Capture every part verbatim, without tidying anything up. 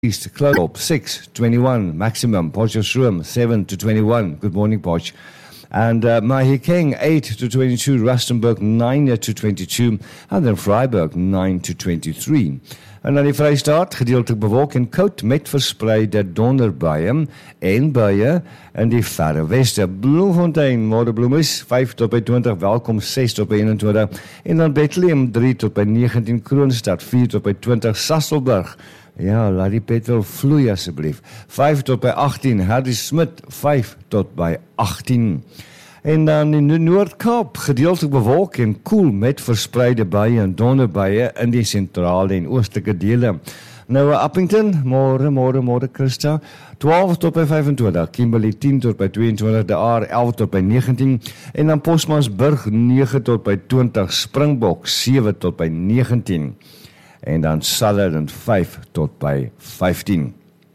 East, close up, six, twenty-one, maximum, Potchefstroom, seven to twenty-one, good morning, Potch. And uh, Mahikeng, eight to twenty-two, Rustenburg, nine to twenty-two, and then Freiburg, nine to twenty-three. En dan die Vrystaat, gedeeltelik bewolk en koud met verspreide donderbuie en buie in die verre weste. Bloemfontein, Modderbloemies, vyf tot by twintig, Welkom, ses tot by eenentwintig, en dan Bethlehem, drie tot by negentien, Kroonstad, vier tot by twintig, Sasolburg, ja, laat die petrol vloei asseblief, vyf tot by agtien, Hardy-Smit, vyf tot by agtien. En dan in die Noord-Kaap, gedeeltelik bewolk en koel met verspreide buie en donderbuie in die sentrale en oostelike dele. Nou, Appington, môre, môre, môre, Christa, twaalf tot by vyfentwintig, Kimberley, tien tot by tweeëntwintig, De Aar, elf tot by negentien, en dan Postmasburg, negen tot by twintig, Springbok, sewe tot by negentien. En dan Sutherland, vyf tot by vyftien.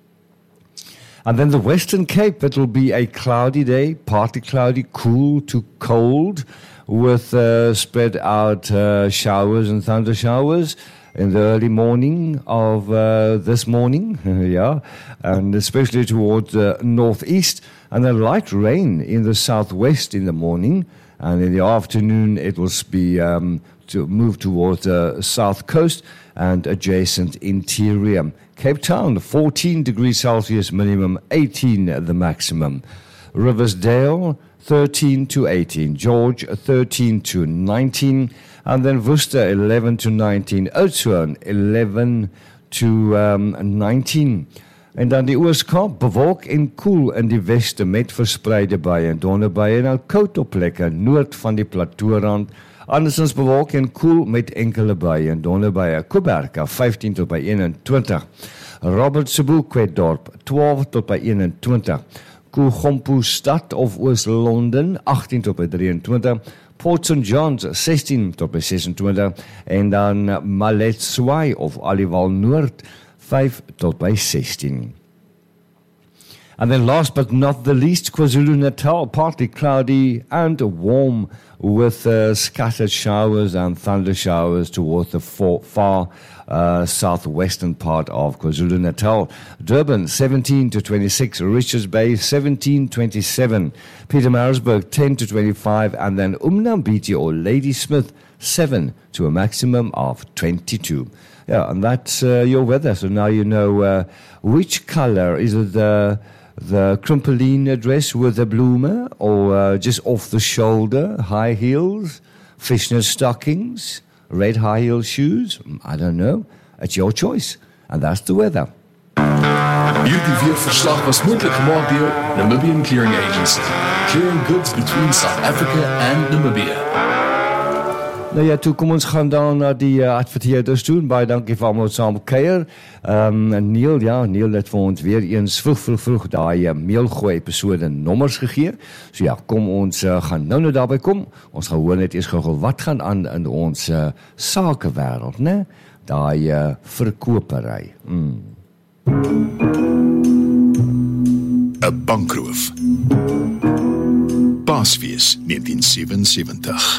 And then the Western Cape, it will be a cloudy day, partly cloudy, cool to cold, with uh, spread out uh, showers and thunder showers in the early morning of uh, this morning, yeah, and especially towards the northeast, and then light rain in the southwest in the morning, and in the afternoon it will be um, to move towards the south coast and adjacent interior. Cape Town, fourteen degrees Celsius minimum, eighteen the maximum. Riversdale, thirteen to eighteen. George, thirteen to nineteen. And then Worcester, eleven to nineteen. Oudtshoorn, eleven to nineteen. En dan die Oos-Kaap, bewolk en koel in die weste met verspreide buie en donderbuie, en nou koud op plekke noord van die plateaurand. Andersins bewolk en koel met enkele buie en donderbuie. Kuberka, vyftien tot by eenentwintig. Robert Seboekwetdorp, twaalf tot by eenentwintig. Kugompo stad of Oos-London, agtien tot by drieëntwintig. Port Saint John's, sestien tot by sesentwintig. En dan Maletswai of Aliwal Noord, vyf tot by sestien. And then last but not the least, KwaZulu-Natal, partly cloudy and warm with uh, scattered showers and thunder showers towards the far, far uh, southwestern part of KwaZulu-Natal. Durban, seventeen to twenty-six. Richards Bay, seventeen to twenty-seven. Pietermaritzburg, ten to twenty-five. And then Umnambiti or Ladysmith, seven to a maximum of twenty-two. Yeah, and that's uh, your weather. So now you know uh, which color is it the... The Crimpeline dress with a bloomer, or uh, just off the shoulder, high heels, fishnet stockings, red high heel shoes? I don't know. It's your choice. And that's the weather. Hierdie weerverslag was moontlik gemaak deur Namibian Clearing Agency, clearing goods between South Africa and Namibia. Nou ja, toe kom ons gaan dan na die uh, adverteerders toe. Baie dankie vir almal wat saam kuier. Um, Neil, ja, Neil het vir ons weer eens vroeg, vroeg, vroeg daai uh, mailgooi episode nommers gegee. So ja, kom ons uh, gaan nou nou daarby kom. Ons gaan hoor net eers gou wat gaan aan in ons uh, sakewêreld, né? Daai uh, verkopery. Mm. 'n Bankroof. Paasfees negentien sewensewentig.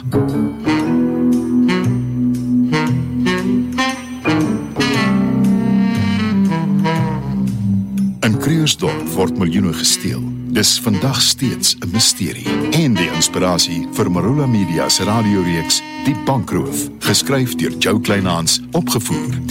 In Krugersdorp word miljoene gesteel. Dis vandag steeds 'n misterie. En die inspirasie vir Marula Media se radioreeks Die Bankroof, geskryf deur Joe Kleinhans, opgevoer